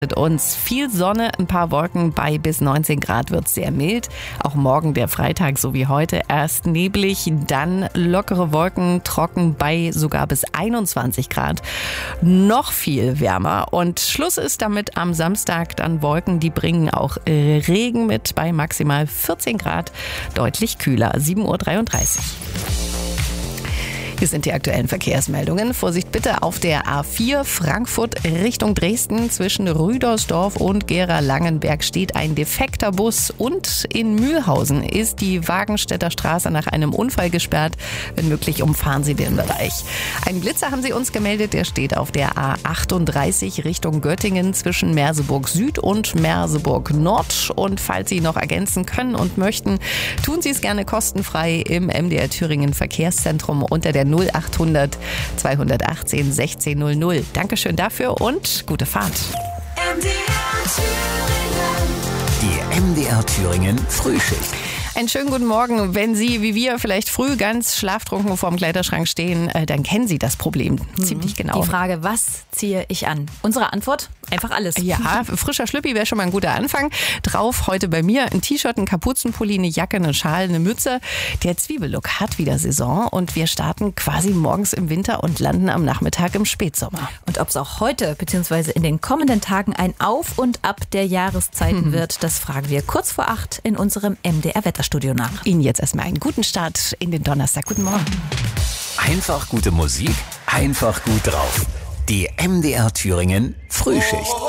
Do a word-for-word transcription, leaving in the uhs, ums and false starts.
Mit uns viel Sonne, ein paar Wolken, bei bis neunzehn Grad wird es sehr mild. Auch morgen, der Freitag, so wie heute, erst neblig, dann lockere Wolken, trocken bei sogar bis einundzwanzig Grad. Noch viel wärmer und Schluss ist damit am Samstag dann Wolken, die bringen auch Regen mit bei maximal vierzehn Grad, deutlich kühler, sieben Uhr dreiunddreißig. Hier sind die aktuellen Verkehrsmeldungen. Vorsicht bitte auf der A vier Frankfurt Richtung Dresden. Zwischen Rüdersdorf und Gera-Langenberg steht ein defekter Bus. Und in Mühlhausen ist die Wagenstädter Straße nach einem Unfall gesperrt. Wenn möglich, umfahren Sie den Bereich. Einen Blitzer haben Sie uns gemeldet. Der steht auf der A achtunddreißig Richtung Göttingen zwischen Merseburg Süd und Merseburg Nord. Und falls Sie noch ergänzen können und möchten, tun Sie es gerne kostenfrei im M D R Thüringen Verkehrszentrum unter der null achthundert zweihundertachtzehn sechzehn null null. Dankeschön dafür und gute Fahrt. M D R Thüringen. Die M D R Thüringen Frühschicht. Einen schönen guten Morgen. Wenn Sie, wie wir, vielleicht früh ganz schlaftrunken vorm Kleiderschrank stehen, dann kennen Sie das Problem ziemlich genau. Die Frage, was ziehe ich an? Unsere Antwort? Einfach alles. Ja, frischer Schlüppi wäre schon mal ein guter Anfang. Drauf heute bei mir ein T-Shirt, ein Kapuzenpulli, eine Jacke, eine Schal, eine Mütze. Der Zwiebellook hat wieder Saison und wir starten quasi morgens im Winter und landen am Nachmittag im Spätsommer. Und ob es auch heute bzw. in den kommenden Tagen ein Auf und Ab der Jahreszeiten mhm. wird, das fragen wir kurz vor acht in unserem M D R-Wetterstudio nach. Ihnen jetzt erstmal einen guten Start in den Donnerstag. Guten Morgen. Einfach gute Musik, einfach gut drauf. Die M D R Thüringen Frühschicht.